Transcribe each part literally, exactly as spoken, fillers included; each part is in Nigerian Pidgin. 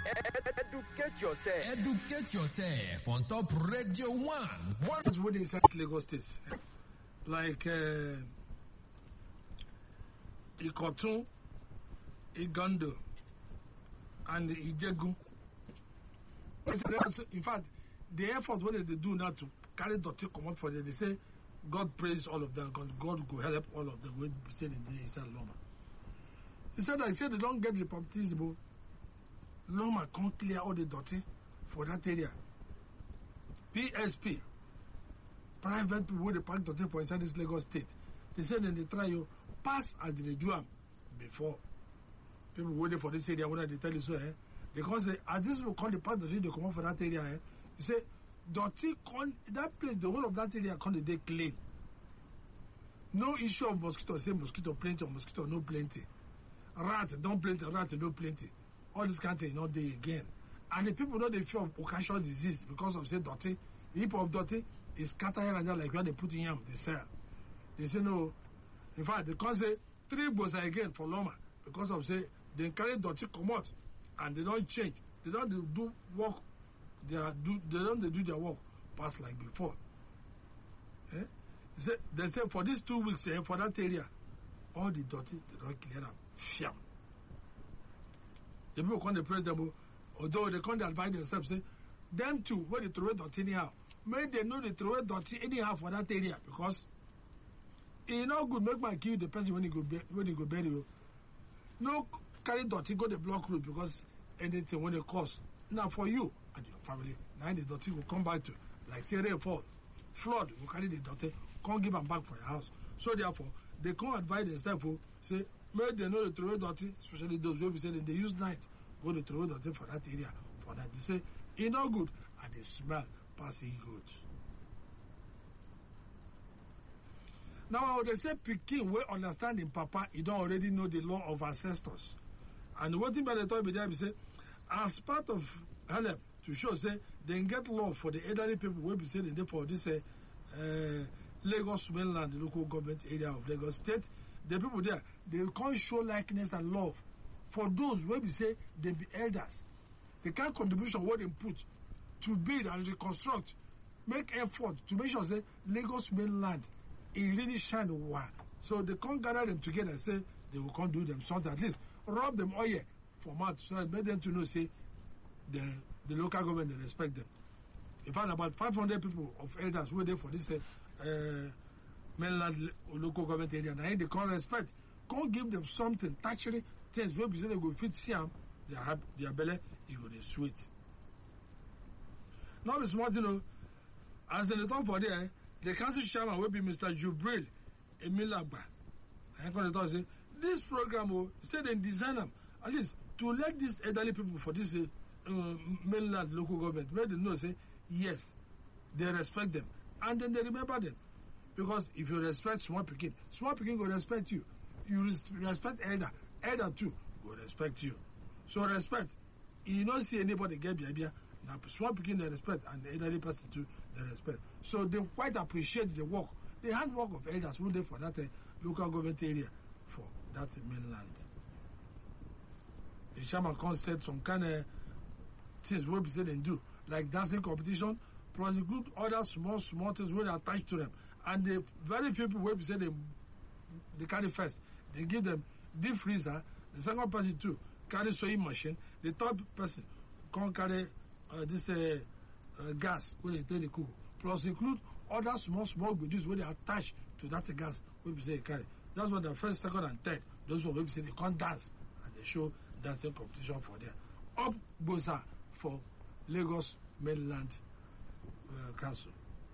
Educate yourself. Educate yourself on top Radio One. What is what inside Lagos State? Like uh, Ikotun, Igando, and Ijegu. In fact, the effort what they do now to carry dirty come out for them, they say God praise all of them, God, God will help all of them. We said in the inside Loma. He said, I said they don't get the baptism. Loma can't clear all the dirty for that area. P S P, private people with the park dirty for inside this Lagos State. They said in the trial, pass as they do them before. People waiting for this area, when they tell you so, eh? Because they, as this will call the pass dirty, they come out for that area, eh? You say, dirty, con, that place, the whole of that area, can they clean? No issue of mosquito, say mosquito plenty or mosquito no plenty. Rat, don't plenty, rat, no plenty. All this country not there again. And the people know they fear of occasional disease because of say dirty. The heap of dirty is scattered here and there like where they put in yam, they sell. They say no. In fact, they can't say three boys again for Loma because of say they carry dirty come out and they don't change. They don't do work. They are do they don't do their work past like before. Eh? They say, they say for these two weeks eh, for that area, all the dirty they don't clear them. Fiam. The people can't praise them, although they can't advise themselves, say, them too, when they throw it dirty anyhow, may they know they throw it dirty anyhow for that area, because it's not good, make my kill the person when he go, when he go bury you. No carry dirty, go the block road, because anything when they cause. Now for you and your family, now the dirty will come back to, like say rainfall, flood, will carry the dirty, can't give them back for your house. So therefore, they can't advise themselves, say, may they know the throw dirty, especially those who be saying they use night, go to throw dirty for that area, for that. They say, it's not good, and they smell passing good. Now, they say, Peking, we understand in Papa, you don't already know the law of ancestors. And one thing by the time we say, as part of help to show, say, they get law for the elderly people, we be saying for this uh, uh, Lagos mainland, the local government area of Lagos State, the people there, they can't show likeness and love for those where we say they be elders. They can't contribution what they put to build and reconstruct, make effort to make sure say Lagos mainland it really shine wow. So they can't gather them together and say they will can't do them something, at least rub them oil for mouth so that make them to know say the the local government they respect them. In fact, about five hundred people of elders were there for this uh, uh, mainland local government area, and they can't respect. Can't give them something, actually, things where they go fit see them, their, their belly, it go they sweet. Now, it's smart, you know, as they return for there, the council chairman will be Mister Jubril Emilagba. I'm going to say, this program will say they design them, at least to let these elderly people for this uh, mainland local government, where they know, say, yes, they respect them, and then they remember them. Because if you respect small picking, small picking will respect you. You respect elder, elder too will respect you. So respect. You don't see anybody get behavior. Now small picking they respect, and the elderly person too they respect. So they quite appreciate the work, the hard work of elders who there for that uh, local government area, for that mainland. The shaman concept some kind of things we be saying and do, like dancing competition, plus include other small small things where they attach to them. And the very few people where we say they, they carry first, they give them deep freezer. The second person too carry sewing machine. The third person can carry uh, this uh, uh, gas when they take the cook. Plus include other small small goods where they attach to that gas where we say they carry. That's what the first, second, and third. Those who we say they can't dance and they show dancing competition for them. Up Bosa for Lagos Mainland uh, Council.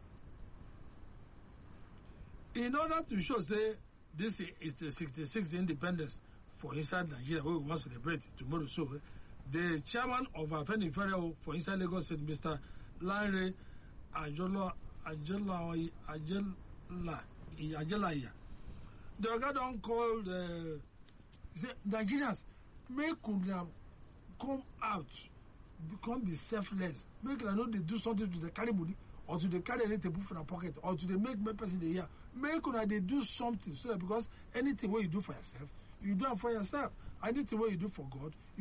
In order to show, say, this is the sixty-sixth independence for inside Nigeria, we want to celebrate tomorrow. So, the chairman of Afeni Federal for inside Lagos State, Mister Lanre Ajola Ajola Ajola Ajelaya, the guy don't call the Nigerians make them come out, become be selfless, make them know they do something to the carry money, or to the carry anything put for their pocket, or to the make my person the year. Make una they do something so that because anything what you do for yourself, you do it for yourself. Anything what you do for God,